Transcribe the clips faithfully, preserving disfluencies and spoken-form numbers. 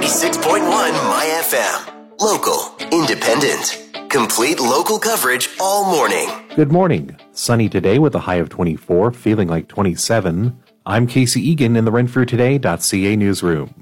ninety-six point one My F M. Local, independent, complete local coverage all morning. Good morning. Sunny today with a high of twenty-four, feeling like twenty-seven. I'm Casey Egan in the Renfrew Today dot C A newsroom.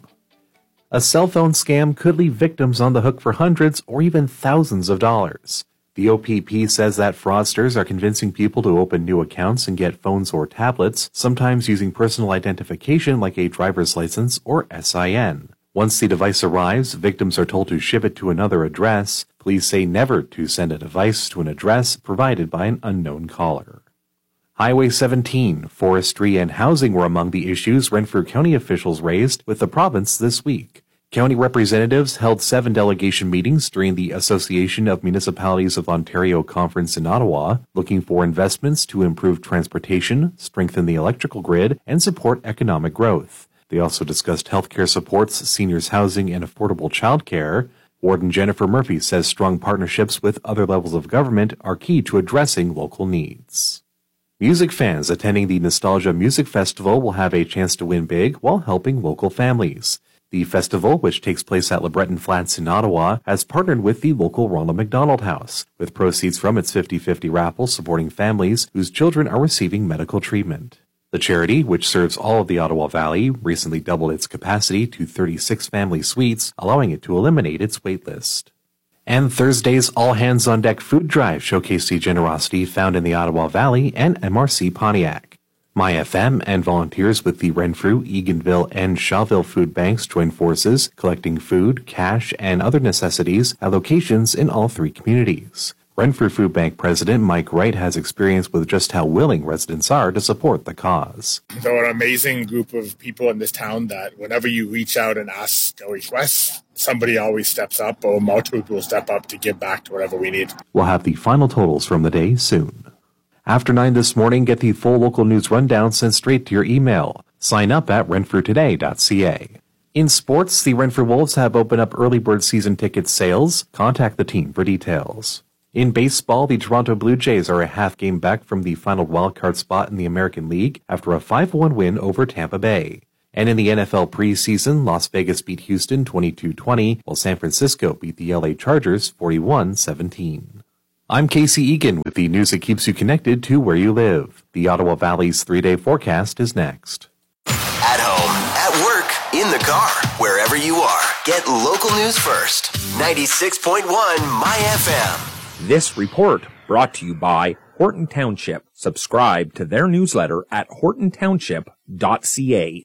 A cell phone scam could leave victims on the hook for hundreds or even thousands of dollars. The O P P says that fraudsters are convincing people to open new accounts and get phones or tablets, sometimes using personal identification like a driver's license or S I N. Once the device arrives, victims are told to ship it to another address. Police say never to send a device to an address provided by an unknown caller. Highway seventeen, forestry, and housing were among the issues Renfrew County officials raised with the province this week. County representatives held seven delegation meetings during the Association of Municipalities of Ontario conference in Ottawa, looking for investments to improve transportation, strengthen the electrical grid, and support economic growth. They also discussed healthcare supports, seniors housing, and affordable childcare. Warden Jennifer Murphy says strong partnerships with other levels of government are key to addressing local needs. Music fans attending the Nostalgia Music Festival will have a chance to win big while helping local families. The festival, which takes place at LeBreton Flats in Ottawa, has partnered with the local Ronald McDonald House, with proceeds from its fifty-fifty raffle supporting families whose children are receiving medical treatment. The charity, which serves all of the Ottawa Valley, recently doubled its capacity to thirty-six family suites, allowing it to eliminate its wait list. And Thursday's All Hands on Deck food drive showcased the generosity found in the Ottawa Valley and M R C Pontiac. My F M and volunteers with the Renfrew, Eganville, and Shawville food banks joined forces, collecting food, cash, and other necessities at locations in all three communities. Renfrew Food Bank President Mike Wright has experience with just how willing residents are to support the cause. They're an amazing group of people in this town that whenever you reach out and ask a request, somebody always steps up, or multiple people step up to give back to whatever we need. We'll have the final totals from the day soon. After nine this morning, get the full local news rundown sent straight to your email. Sign up at Renfrew Today dot C A. In sports, the Renfrew Wolves have opened up early bird season ticket sales. Contact the team for details. In baseball, the Toronto Blue Jays are a half game back from the final wildcard spot in the American League after a five one win over Tampa Bay. And in the N F L preseason, Las Vegas beat Houston twenty-two twenty, while San Francisco beat the L A Chargers forty-one seventeen. I'm Casey Egan with the news that keeps you connected to where you live. The Ottawa Valley's three-day forecast is next. At home, at work, in the car, wherever you are, get local news first. ninety-six point one My F M. This report brought to you by Horton Township. Subscribe to their newsletter at horton township dot c a.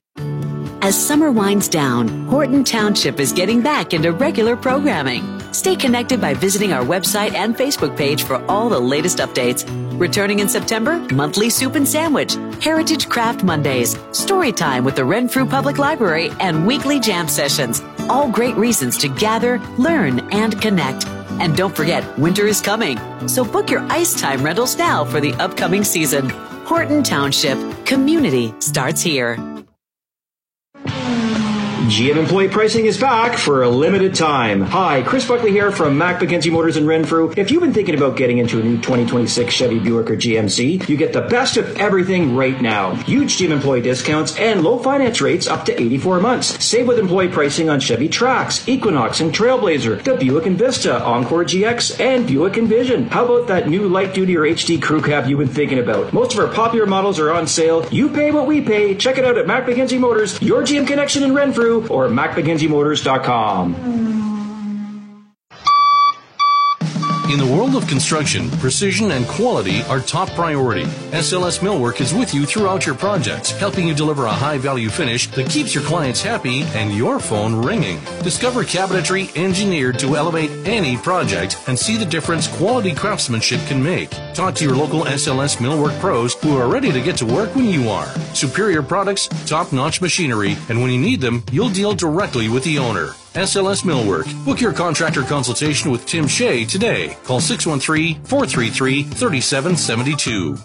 As summer winds down, Horton Township is getting back into regular programming. Stay connected by visiting our website and Facebook page for all the latest updates. Returning in September, monthly soup and sandwich, Heritage Craft Mondays, story time with the Renfrew Public Library, and weekly jam sessions. All great reasons to gather, learn, and connect. And don't forget, winter is coming, so book your ice time rentals now for the upcoming season. Horton Township. Community starts here. G M employee pricing is back for a limited time. Hi, Chris Buckley here from Mac McKenzie Motors in Renfrew. If you've been thinking about getting into a new twenty twenty-six Chevy Buick or G M C, you get the best of everything right now. Huge G M employee discounts and low finance rates up to eighty-four months. Save with employee pricing on Chevy Trax, Equinox, and Trailblazer, the Buick Envista, Encore G X, and Buick Envision. How about that new light duty or H D crew cab you've been thinking about? Most of our popular models are on sale. You pay what we pay. Check it out at Mac McKenzie Motors, your G M connection in Renfrew, or mac mckenzie motors dot com. In the world of construction, precision and quality are top priority. S L S Millwork is with you throughout your projects, helping you deliver a high-value finish that keeps your clients happy and your phone ringing. Discover cabinetry engineered to elevate any project and see the difference quality craftsmanship can make. Talk to your local S L S Millwork pros who are ready to get to work when you are. Superior products, top-notch machinery, and when you need them, you'll deal directly with the owner. S L S Millwork. Book your contractor consultation with Tim Shea today. Call six one three, four three three, three seven seven two.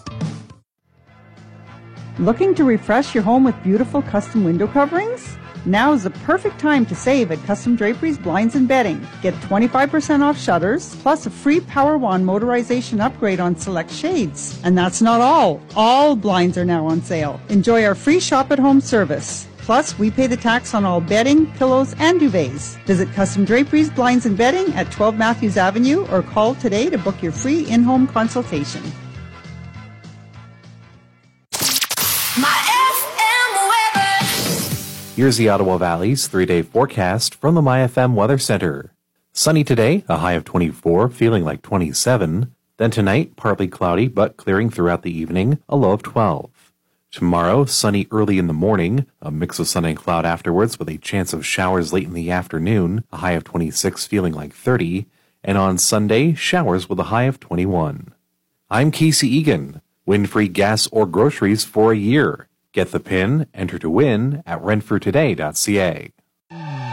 Looking to refresh your home with beautiful custom window coverings? Now is the perfect time to save at Custom Draperies Blinds and Bedding. Get twenty-five percent off shutters, plus a free Power Wand motorization upgrade on select shades. And that's not all. All blinds are now on sale. Enjoy our free shop-at-home service. Plus, we pay the tax on all bedding, pillows, and duvets. Visit Custom Draperies, Blinds, and Bedding at twelve Matthews Avenue or call today to book your free in-home consultation. My F M weather. Here's the Ottawa Valley's three-day forecast from the My F M Weather Center. Sunny today, a high of twenty-four, feeling like twenty-seven. Then tonight, partly cloudy, but clearing throughout the evening, a low of twelve. Tomorrow, sunny early in the morning, a mix of sun and cloud afterwards with a chance of showers late in the afternoon, a high of twenty-six, feeling like thirty. And on Sunday, showers with a high of twenty-one. I'm Casey Egan. Win free gas or groceries for a year. Get the pin, enter to win at renfrew today dot c a.